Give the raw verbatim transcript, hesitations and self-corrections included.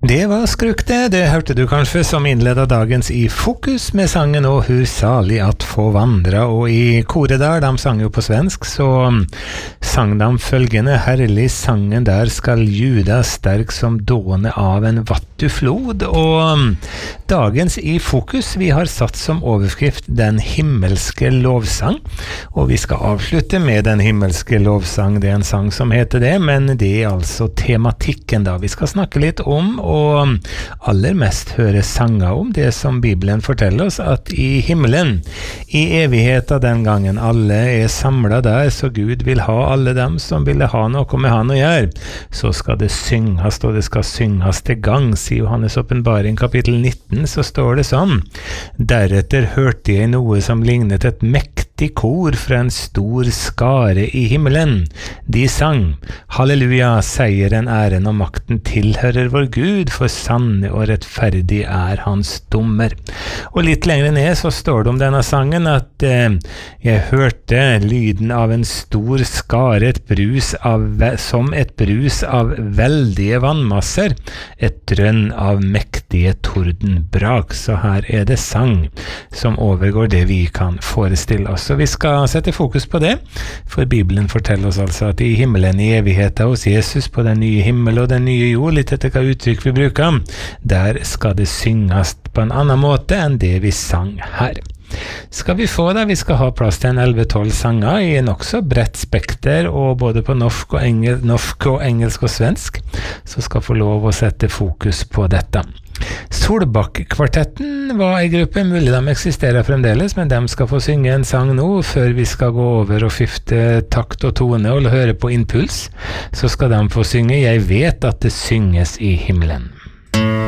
Det var Skrukte, det hørte du kanskje som innledet dagens I Fokus med sangen «Og hur salig at få vandra», og I koret der, de sang jo på svensk, så sang de følgende «Herlig sangen der skal juda sterk som dåne av en vattuflod», og dagens I Fokus, vi har satt som overskrift «Den himmelske lovsang», og vi skal avslutte med «Den himmelske lovsang», det er en sang som heter det, men det er altså tematikken da, vi skal snakke litt om, og aller mest høre sanger om det som Bibelen forteller oss, at I himmelen, I evigheten den gangen alle er samlet der, så Gud vil ha alle dem som ville ha noe med han å gjøre, så skal det synges, og det skal synges til gang, sier Johannes åpenbaring kapittel nitten, så står det sånn, deretter hørte jeg noe som lignet et mektig kor fra en stor skare I himmelen. De sang, halleluja, seieren, æren og makten tilhører vår Gud, for sanne og rettferdig er hans dommer. Og litt lenger ned så står det om denne sangen at eh, jeg hørte lyden av en stor skare, et brus av, som et brus av veldige vannmasser, et drønn av mektige tordenbrak. Så her er det sang som overgår det vi kan forestille oss. Så vi skal sette fokus på det, for Bibelen forteller oss altså at I himmelen I evigheten hos Jesus på den nye himmel og den nye jord, litt etter hva uttrykk vi bruker, der skal det synges på en annen måte enn det vi sang her. Skal vi få det? Vi skal ha plass til en elleve tolv sanger I en også bredt spekter, og både på norsk og, engel, norsk og engelsk og svensk, så skal få lov å sette fokus på dette. Solbakk-kvartetten var I gruppe, mulig de eksisterer fremdeles, men de skal få synge en sang nå, før vi skal gå over og fifte takt og tone og høre på impuls, så skal de få synge «Jeg vet at det synges I himmelen».